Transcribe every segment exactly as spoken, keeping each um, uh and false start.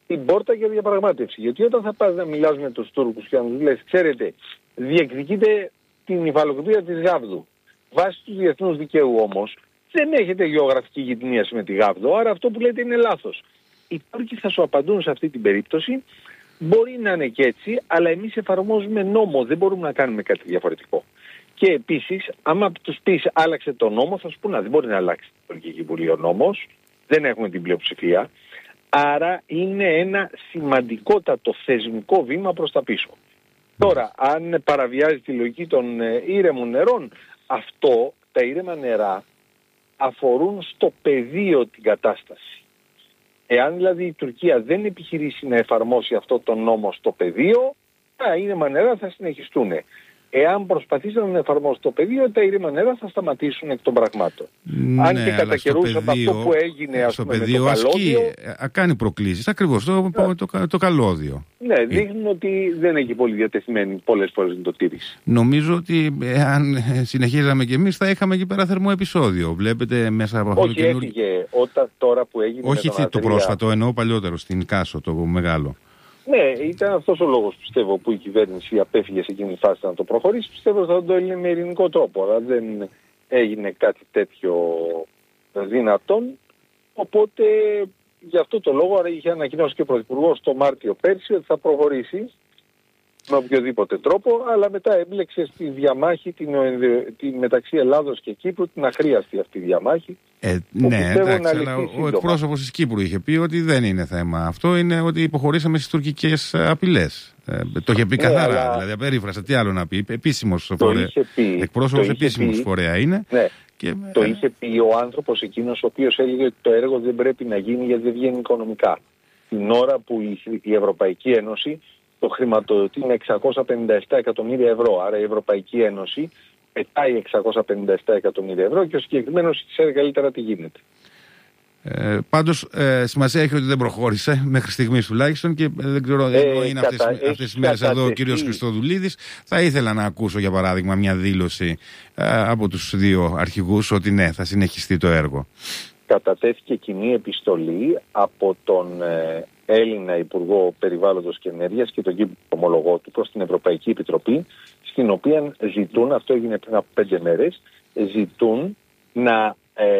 την πόρτα για διαπραγμάτευση. Γιατί όταν θα πας να μιλάς με τους Τούρκους και να τους λες, ξέρετε, διεκδικείτε την υφαλοκρηπίδα της Γάβδου. Βάσει του διεθνούς δικαίου όμως, δεν έχετε γεωγραφική γειτονίαση με τη Γάβδο, άρα αυτό που λέτε είναι λάθος. Οι Τούρκοι θα σου απαντούν σε αυτή την περίπτωση, μπορεί να είναι και έτσι, αλλά εμείς εφαρμόζουμε νόμο, δεν μπορούμε να κάνουμε κάτι διαφορετικό. Και επίσης, άμα τους πεις άλλαξε το νόμο, θα σου πούνε δεν μπορεί να αλλάξει την Τουρκική Βουλή ο νόμος, δεν έχουμε την πλειοψηφία. Άρα είναι ένα σημαντικότατο θεσμικό βήμα προς τα πίσω. Τώρα, αν παραβιάζει τη λογική των ε, ήρεμων νερών, αυτό, τα ήρεμα νερά αφορούν στο πεδίο την κατάσταση. Εάν δηλαδή η Τουρκία δεν επιχειρήσει να εφαρμόσει αυτό το νόμο στο πεδίο, τα ήρεμα νερά θα συνεχιστούν. Εάν προσπαθήσει να εφαρμόσει το πεδίο, τα ήρεμα νερά θα σταματήσουν εκ των πραγμάτων. Ναι, αν και κατά καιρούς από αυτό που έγινε ας στο πούμε, πεδίο με το καλώδιο, ασκεί, κάνει προκλήσεις. Ακριβώς το, ναι. το, το, το καλώδιο. Ναι, δείχνουν ότι δεν έχει πολύ διατεθειμένη πολλές φορές να το τήρηση. Νομίζω ότι αν συνεχίζαμε κι εμείς θα είχαμε εκεί πέρα θερμό επεισόδιο. Βλέπετε μέσα από αυτό Όχι, το καινούργιο. έφυγε όταν, τώρα που έγινε. Όχι με τον το Αδρία. πρόσφατο, εννοώ παλιότερο, στην Κάσο, το μεγάλο. Ναι, ήταν αυτός ο λόγος πιστεύω που η κυβέρνηση απέφυγε σε εκείνη τη φάση να το προχωρήσει. Πιστεύω ότι θα το έλεγε με ειρηνικό τρόπο, αλλά δεν έγινε κάτι τέτοιο δυνατόν. Οπότε γι' αυτό το λόγο άρα είχε ανακοινώσει και ο Πρωθυπουργός το Μάρτιο πέρσι ότι θα προχωρήσει με οποιοδήποτε τρόπο, αλλά μετά έμπλεξε στη διαμάχη την, την, μεταξύ Ελλάδος και Κύπρου, την αχρίαστη αυτή διαμάχη. Ε, ναι, εντάξει, αλλά ο εκπρόσωπος της Κύπρου είχε πει ότι δεν είναι θέμα αυτό, είναι ότι υποχωρήσαμε στις τουρκικές απειλές. Ε, το είχε πει ναι, καθαρά, αλλά... δηλαδή απερίφρασα, τι άλλο να πει, επίσημος φορέα, πει, εκπρόσωπος επίσημος φορέα είναι. Ναι. Και... Το είχε πει ο άνθρωπος εκείνος ο οποίος έλεγε ότι το έργο δεν πρέπει να γίνει γιατί δεν βγαίνει οικονομικά. Την ώρα που η Ευρωπαϊκή Ένωση το χρηματοδοτεί με εξακόσια πενήντα επτά εκατομμύρια ευρώ. Άρα η Ευρωπαϊκή Ένωση πετάει εξακόσια πενήντα επτά εκατομμύρια ευρώ και ο συγκεκριμένος ξέρει καλύτερα τι γίνεται. Ε, πάντως ε, σημασία έχει ότι δεν προχώρησε μέχρι στιγμής τουλάχιστον και δεν ξέρω ε, ε, είναι κατα... αυτές, αυτές τις μέρες εδώ ο κύριος Χριστοδουλίδης. Θα ήθελα να ακούσω για παράδειγμα μια δήλωση ε, από τους δύο αρχηγούς ότι ναι, θα συνεχιστεί το έργο. Κατατέθηκε κοινή επιστολή από τον ε, Έλληνα Υπουργό Περιβάλλοντος και Ενέργειας και τον Κύπριο ομολογό του προς την Ευρωπαϊκή Επιτροπή, στην οποία ζητούν, αυτό έγινε πριν από πέντε μέρες, ζητούν να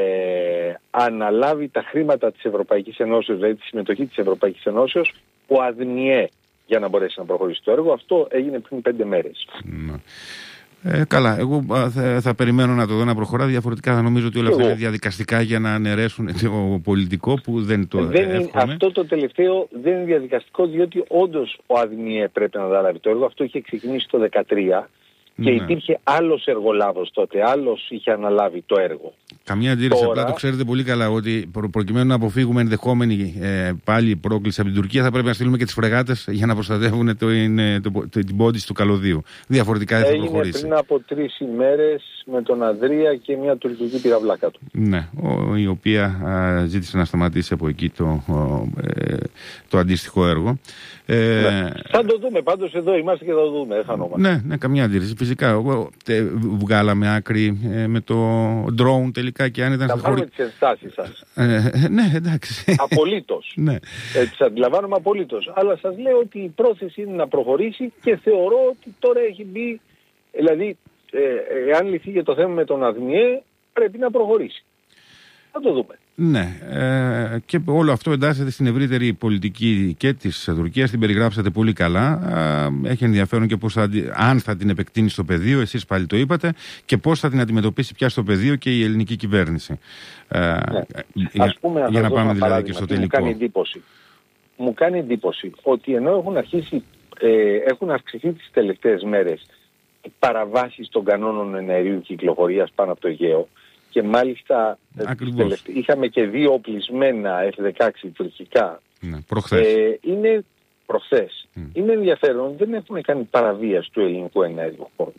ε, αναλάβει τα χρήματα της Ευρωπαϊκής Ενώσεως, δηλαδή τη συμμετοχή της Ευρωπαϊκής Ενώσεως, ο ΑΔΝΙΕ για να μπορέσει να προχωρήσει το έργο. Αυτό έγινε πριν πέντε μέρες. Mm. Ε, καλά, εγώ θα, θα περιμένω να το δω να προχωρά. Διαφορετικά θα νομίζω ότι όλα αυτά είναι διαδικαστικά για να αναιρέσουν το πολιτικό που δεν το δεν εύχομαι. Αυτό το τελευταίο δεν είναι διαδικαστικό, διότι όντως ο ΑΔΝΙΕ πρέπει να αναλάβει το έργο. Αυτό είχε ξεκινήσει το δύο χιλιάδες δεκατρία και ναι. υπήρχε άλλος εργολάβος τότε, άλλος είχε αναλάβει το έργο. Καμία αντίρρηση, Τώρα... απλά το ξέρετε πολύ καλά ότι προ, προκειμένου να αποφύγουμε ενδεχόμενη ε, πάλι πρόκληση από την Τουρκία θα πρέπει να στείλουμε και τις φρεγάτες για να προστατεύουν το, είναι, το, το, την πόντιση του καλωδίου. Διαφορετικά δεν θα προχωρήσει. Έγινε πριν από τρεις ημέρες με τον Ανδρία και μια τουρκική πυραυλάκα του. Ναι, ο, η οποία α, ζήτησε να σταματήσει από εκεί το, ο, ε, το αντίστοιχο έργο. Ε, ναι. Θα το δούμε, πάντως εδώ είμαστε και θα το δούμε, ναι, ναι, καμία αντίρρηση. Φυσικά, εγώ, τε, βγάλαμε άκρη ε, με το drone τελικά και αν ήταν... Θα πάρουμε τις ενστάσεις σας. Ε, ναι, εντάξει. Απολύτως. ναι. ε, τις αντιλαμβάνομαι απολύτως. Αλλά σας λέω ότι η πρόθεση είναι να προχωρήσει και θεωρώ ότι τώρα έχει μπει... Δηλαδή, ε, εάν λυθεί για το θέμα με τον ΑΔΝΙΕ, πρέπει να προχωρήσει. Θα το δούμε. Ναι, ε, και όλο αυτό εντάσσεται στην ευρύτερη πολιτική και της Τουρκίας, την περιγράψατε πολύ καλά. Ε, έχει ενδιαφέρον και πώς θα, αν θα την επεκτείνει στο πεδίο, εσείς πάλι το είπατε, και πώς θα την αντιμετωπίσει πια στο πεδίο και η ελληνική κυβέρνηση. Ε, ναι. για, Ας πούμε, για να πάμε δηλαδή και στο τελικό. Μου κάνει εντύπωση, μου κάνει εντύπωση ότι ενώ έχουν αρχίσει, ε, έχουν αυξηθεί τις τελευταίες μέρες οι παραβάσεις των κανόνων εναερίου κυκλοφορίας πάνω από το Αιγαίο, και μάλιστα είχαμε και δύο οπλισμένα εφ δεκαέξι τουρκικά. Ναι, προχθές. Ε, είναι προχθές. Mm. Είναι ενδιαφέρον, δεν έχουν κάνει παραβίαση του ελληνικού εναέριου χώρου.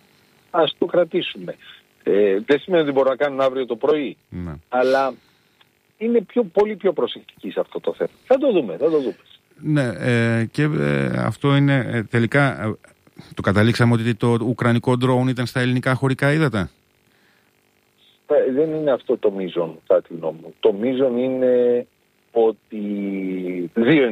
Ας το κρατήσουμε. Ε, δεν σημαίνει ότι μπορούν να κάνουν αύριο το πρωί. Mm. Αλλά είναι πιο, πολύ πιο προσεκτικοί σε αυτό το θέμα. Θα το δούμε, θα το δούμε. Ναι, ε, και ε, αυτό είναι ε, τελικά, ε, το καταλήξαμε ότι το ουκρανικό drone ήταν στα ελληνικά χωρικά ύδατα. Δεν είναι αυτό το μείζον, κατά τη γνώμη μου. Το μείζον είναι ότι δύο